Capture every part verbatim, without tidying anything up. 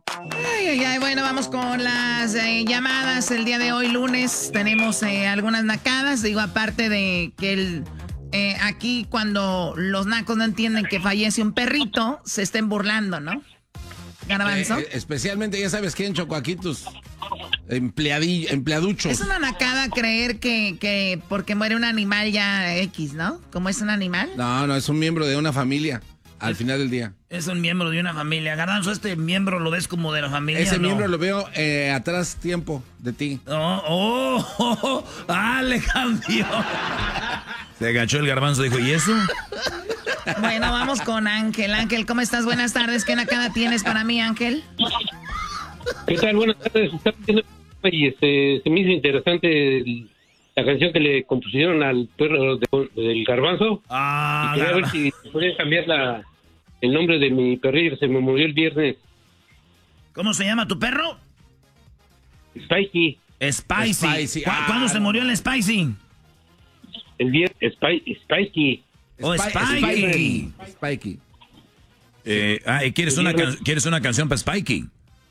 Ay, ay, ay, bueno, vamos con las eh, llamadas. El día de hoy, lunes, tenemos eh, algunas nacadas. Digo, aparte de que el, eh, aquí cuando los nacos no entienden que fallece un perrito, se estén burlando, ¿no? Garbanzo. Eh, eh, especialmente, ya sabes quién, Choco, aquí tus empleadillos, empleaduchos. Es una nacada creer que, que porque muere un animal ya X, ¿no? ¿Cómo es un animal? No, no, es un miembro de una familia. Al final del día. Es un miembro de una familia. Garbanzo, ¿este miembro lo ves como de la familia? Ese ¿no? miembro lo veo eh, atrás tiempo de ti. Oh, oh, oh, oh, ah, le cambió. Se agachó el Garbanzo, dijo, ¿y eso? Bueno, vamos con Ángel. Ángel, ¿cómo estás? Buenas tardes. ¿Qué nacada tienes para mí, Ángel? ¿Qué tal? Buenas tardes. Y este, se me hizo interesante el, la canción que le compusieron al perro de, del Garbanzo. Ah, y quería ver si podían cambiar la, el nombre de mi perrillo. Se me murió el viernes. ¿Cómo se llama tu perro? Spiky. Spicy. Spicy. ¿Cu Ah, ¿Cuándo se murió el Spicy? El viernes. Spy, Spiky. Oh, Spy- Spikey. Spikey. Eh, ah, ¿quieres, una can ¿Quieres una canción para Spikey?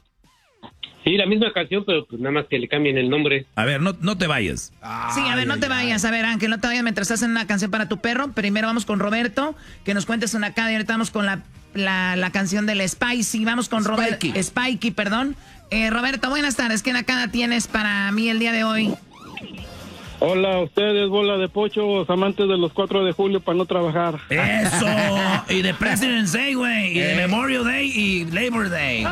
Sí, la misma canción, pero pues nada más que le cambien el nombre. A ver, no, no te vayas. Sí, a ver, no te vayas. A ver, Ángel, no te vayas mientras hacen una canción para tu perro. Primero vamos con Roberto, que nos cuentes una nacada y ahorita vamos con la, la, la canción del Spicy. Vamos con Roberto. Spikey. Spikey, perdón. Eh, Roberto, buenas tardes. ¿Qué nacada tienes para mí el día de hoy? Hola a ustedes, bola de pochos, amantes de los cuatro de julio para no trabajar. Eso. Y de President's Day, güey. Y de Memorial Day y Labor Day.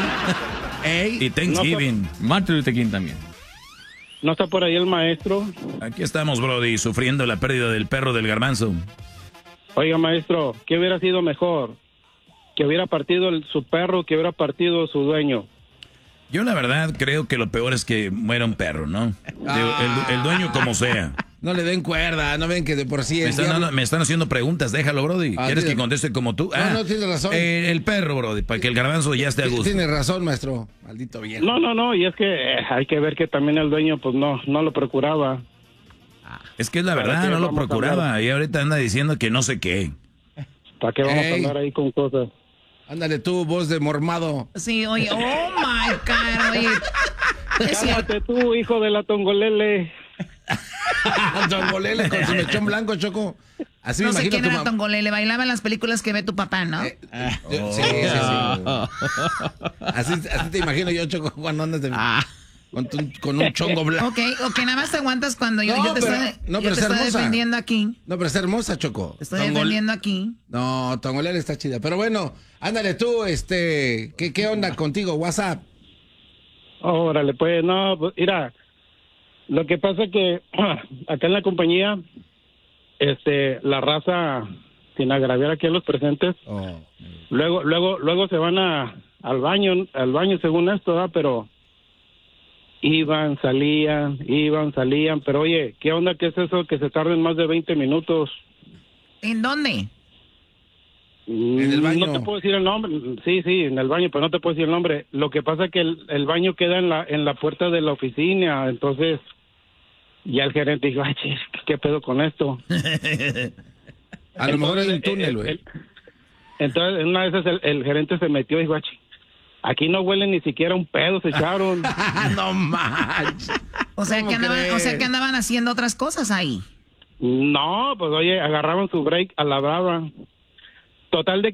Ey. Y Thanksgiving. Martin Luther King también. ¿No está por ahí el maestro? Aquí estamos, Brody, sufriendo la pérdida del perro del Garbanzo. Oiga, maestro, ¿qué hubiera sido mejor? ¿Que hubiera partido el, su perro, que hubiera partido su dueño? Yo la verdad creo que lo peor es que muera un perro, ¿no? Digo, el, el dueño como sea. No le den cuerda, no ven que de por sí... Me el están, diablo- dando- me están haciendo preguntas, déjalo, Brody. Ah, ¿Quieres tiene- que conteste como tú? No, no, tienes razón. eh, el perro, Brody, para que el Garbanzo ya esté a gusto. Tiene razón, maestro. Maldito viejo. No, no, no, y es que eh, hay que ver que también el dueño pues no, no lo procuraba. Es que es la ¿Para verdad, qué no lo vamos a procuraba. Y ahorita anda diciendo que no sé qué. ¿Para qué vamos Ey. a andar ahí con cosas? Ándale tú, voz de mormado. Sí, oye, oh my God, oye. Es cierto. Cálmate tú, hijo de la tongolele. Tongolele con su mechón blanco, Choco. Así No me sé imagino quién tu era mamá. Tongolele, bailaba en las películas que ve tu papá, ¿no? Eh, yo- sí, sí, sí. Así, así te imagino yo, Choco, cuando andas de- con, tu- con un chongo blanco. Ok, ok, nada más te aguantas cuando yo, No, yo te pero- estoy, no, yo pero te está estoy hermosa. defendiendo aquí. No, pero está hermosa, Choco. Te estoy Tongol- defendiendo aquí. No, Tongolele está chida. Pero bueno, ándale tú, este, ¿qué, qué onda contigo? WhatsApp. Órale, pues, no, pues, mira, lo que pasa que acá en la compañía, este, la raza, sin agraviar aquí a los presentes, Oh. luego, luego, luego se van a, al baño, al baño según esto, ¿verdad? Pero iban, salían, iban, salían, pero oye, ¿qué onda que es eso que se tarden más de veinte minutos? ¿En dónde? En el baño. No te puedo decir el nombre, sí, sí, en el baño, pero no te puedo decir el nombre. Lo que pasa es que el, el baño queda en la en la puerta de la oficina, entonces ya el gerente dijo, ay, chis, ¿qué pedo con esto? A lo mejor hay un Entonces, túnel, el- güey. el- Entonces, en una de esas el, el gerente se metió y dijo, "Ay, chi, aquí no huele ni siquiera un pedo, se echaron." No manches. O sea, ¿Cómo que andaban, crees? o sea que andaban haciendo otras cosas ahí. No, pues oye, agarraban su break a la brava. Total de